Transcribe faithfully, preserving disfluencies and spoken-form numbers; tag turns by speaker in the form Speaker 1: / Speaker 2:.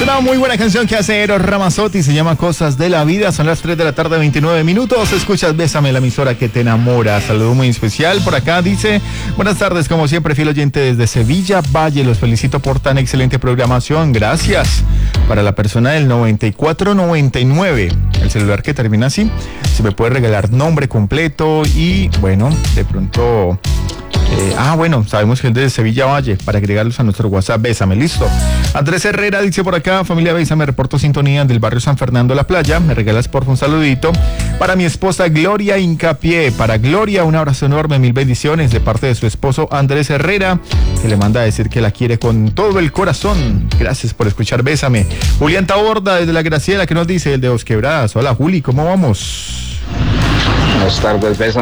Speaker 1: Una muy buena canción que hace Eros Ramazzotti, se llama Cosas de la Vida. Son las tres de la tarde, veintinueve minutos. Escuchas Bésame, la emisora que te enamora. Saludo muy especial por acá, dice: buenas tardes, como siempre, fiel oyente desde Sevilla Valle. Los felicito por tan excelente programación. Gracias. Para la persona del noventa y cuatro noventa y nueve, el celular que termina así, se me puede regalar nombre completo y, bueno, de pronto... Eh, ah, bueno, sabemos que es de Sevilla Valle, para agregarlos a nuestro WhatsApp. Bésame, listo. Andrés Herrera dice por acá: familia Bésame, reporto sintonía del barrio San Fernando La Playa. Me regalas por un saludito para mi esposa Gloria Hincapié. Para Gloria, un abrazo enorme, mil bendiciones de parte de su esposo Andrés Herrera, que le manda a decir que la quiere con todo el corazón. Gracias por escuchar Bésame. Julián Taborda desde La Graciela, que nos dice el de Os Quebradas. Hola Juli, ¿cómo vamos?
Speaker 2: Buenas tardes, Bésame.